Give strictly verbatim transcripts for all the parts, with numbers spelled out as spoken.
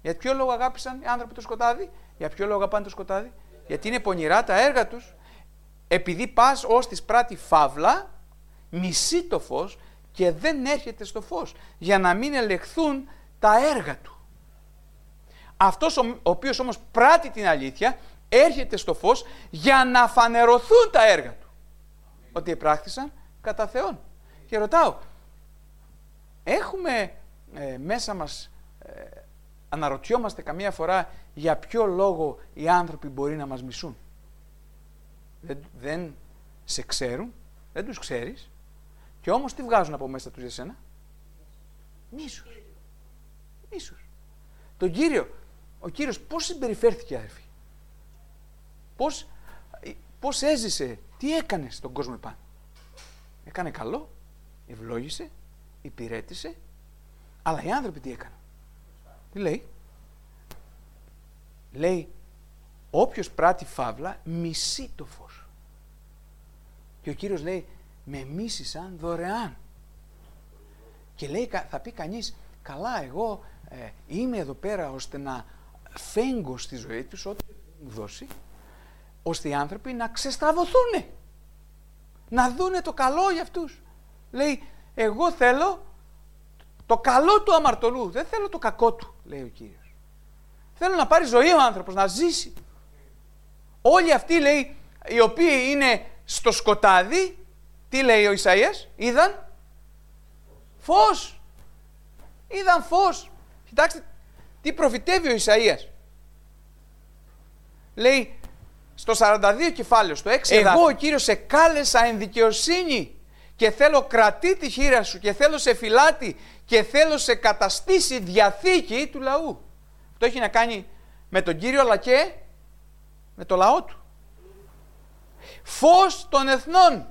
Για ποιο λόγο αγάπησαν οι άνθρωποι το σκοτάδι? Για ποιο λόγο αγαπάνε το σκοτάδι? Γιατί είναι πονηρά τα έργα τους. Επειδή πας ως της πράτη φαύλα, μισεί το φως και δεν έρχεται στο φως, για να μην ελεγχθούν τα έργα του. Αυτός ο οποίος όμως πράττει την αλήθεια, έρχεται στο φως για να φανερωθούν τα έργα του. Ότι επράχθησαν κατά Θεόν. Και ρωτάω, έχουμε ε, μέσα μας, ε, αναρωτιόμαστε καμία φορά για ποιο λόγο οι άνθρωποι μπορεί να μας μισούν? Δεν, δεν σε ξέρουν, δεν τους ξέρεις, και όμως τι βγάζουν από μέσα τους για σένα? Μίσους. Μίσους. Τον Κύριο, ο Κύριος πώς συμπεριφέρθηκε, αδερφοί? Πώς, πώς έζησε, τι έκανε στον κόσμο επάνω? Έκανε καλό, ευλόγησε, υπηρέτησε, αλλά οι άνθρωποι τι έκαναν? Τι λέει? Λέει, όποιος πράττει φαύλα μισεί το φως. Και ο Κύριος λέει, με μίσησαν δωρεάν. Και λέει, θα πει κανείς, καλά, εγώ ε, είμαι εδώ πέρα ώστε να φέγγω στη ζωή τους ό,τι μου δώσει, ώστε οι άνθρωποι να ξεστραβωθούν, να δούνε το καλό για αυτούς. Λέει, εγώ θέλω το καλό του αμαρτωλού, δεν θέλω το κακό του, λέει ο Κύριος. Θέλω να πάρει ζωή ο άνθρωπος, να ζήσει. Όλοι αυτοί, λέει, οι οποίοι είναι στο σκοτάδι, τι λέει ο Ισαΐας? Είδαν φως. Είδαν φως. Κοιτάξτε τι προφητεύει ο Ισαΐας. Λέει στο σαράντα δύο κεφάλαιο, στο έξι, εγώ ο Κύριος σε κάλεσα εν δικαιοσύνη και θέλω κρατεί τη χείρα σου και θέλω σε φυλάτη και θέλω σε καταστήσει διαθήκη του λαού. Αυτό έχει να κάνει με τον Κύριο αλλά και με το λαό του. Φως των εθνών.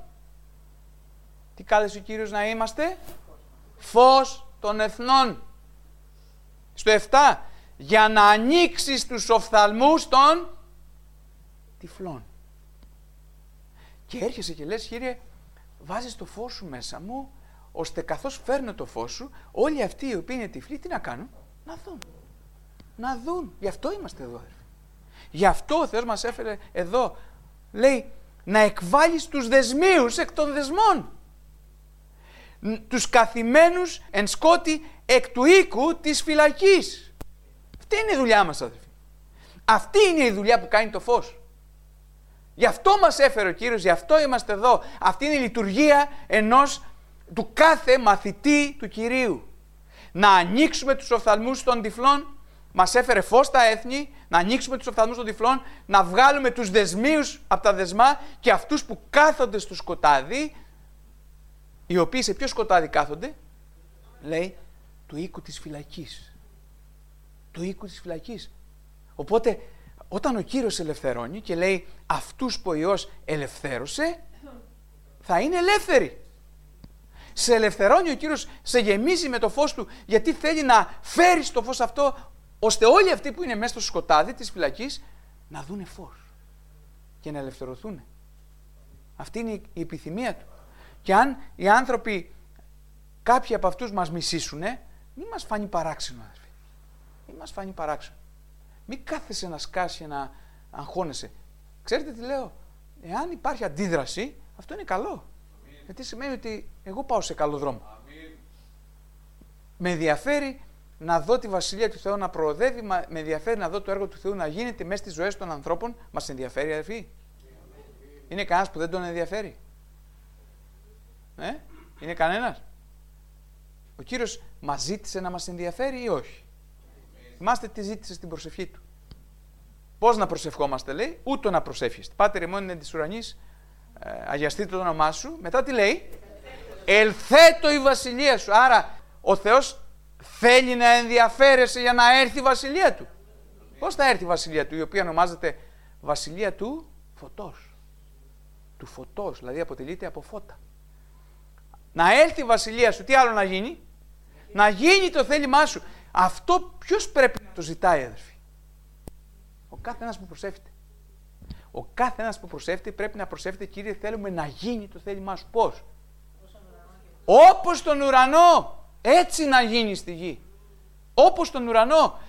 Τι κάλεσε ο Κύριος να είμαστε? Φως των εθνών. Στο επτά, για να ανοίξεις τους οφθαλμούς των τυφλών. Και έρχεσαι και λες, Κύριε, βάζεις το φως σου μέσα μου, ώστε καθώς φέρνω το φως σου, όλοι αυτοί οι οποίοι είναι τυφλοί, τι να κάνουν? Να δουν. Να δουν. Γι' αυτό είμαστε εδώ, αδερφοί. Γι' αυτό ο Θεός μας έφερε εδώ. Λέει, να εκβάλεις τους δεσμίους εκ των δεσμών. Τους καθημένους εν σκότη εκ του οίκου της φυλακής. Αυτή είναι η δουλειά μας, αδερφοί. Αυτή είναι η δουλειά που κάνει το φως. Γι' αυτό μας έφερε ο Κύριος, γι' αυτό είμαστε εδώ. Αυτή είναι η λειτουργία ενός, του κάθε μαθητή του Κυρίου. Να ανοίξουμε τους οφθαλμούς των τυφλών. Μας έφερε φως στα έθνη, να ανοίξουμε τους οφθαλμούς των τυφλών, να βγάλουμε τους δεσμίους από τα δεσμά και αυτούς που κάθονται στο σκοτάδι, οι οποίοι σε ποιο σκοτάδι κάθονται? Λέει, του οίκου της φυλακής. Του οίκου της φυλακής. Οπότε, όταν ο Κύριος ελευθερώνει και λέει αυτούς που ο Υιός ελευθέρωσε, θα είναι ελεύθεροι. Σε ελευθερώνει ο Κύριος, σε γεμίζει με το φως του, γιατί θέλει να φέρει το φως αυτό, ώστε όλοι αυτοί που είναι μέσα στο σκοτάδι της φυλακής να δούνε φως και να ελευθερωθούν. Αυτή είναι η επιθυμία του. Και αν οι άνθρωποι, κάποιοι από αυτούς μας μισήσουνε, μην μας φάνει παράξενο, αδερφοί. Μην μας φάνει παράξενο. Μην κάθεσαι να σκάσει και να αγχώνεσαι. Ξέρετε τι λέω? Εάν υπάρχει αντίδραση, αυτό είναι καλό. Αμήν. Γιατί σημαίνει ότι εγώ πάω σε καλό δρόμο. Αμήν. Με ενδιαφέρει να δω τη Βασιλεία του Θεού να προοδεύει, με ενδιαφέρει να δω το έργο του Θεού να γίνεται μέσα στις ζωές των ανθρώπων. Μας ενδιαφέρει, αδερφοί? Αμήν. Είναι κανένας που δεν τον ενδιαφέρει? Ε? Είναι κανένας? Ο Κύριος μας ζήτησε να μας ενδιαφέρει ή όχι? Θυμάστε τι ζήτησε στην προσευχή του. Πώς να προσευχόμαστε, λέει? Ούτω να προσεύχεστε. Πάτερ ημών εν της ουρανής, ε, αγιαστείτε το όνομά σου. Μετά τι λέει? Ελθέτω η βασιλεία σου. Άρα ο Θεός θέλει να ενδιαφέρεσαι για να έρθει η βασιλεία του. Πώς θα έρθει η βασιλεία του, η οποία ονομάζεται βασιλεία του φωτός? Του φωτός, δηλαδή αποτελείται από φώτα. Να έρθει η βασιλεία σου, τι άλλο να γίνει? Να γίνει το θέλημά σου. Αυτό ποιος πρέπει να το ζητάει, αδερφοί? Ο κάθε ένας που προσεύχεται. Ο κάθε ένας που προσεύχεται πρέπει να προσεύχεται, Κύριε, θέλουμε να γίνει το θέλημά σου. Πώς? Όπως τον ουρανό. Έτσι να γίνει στη γη. Όπως τον ουρανό.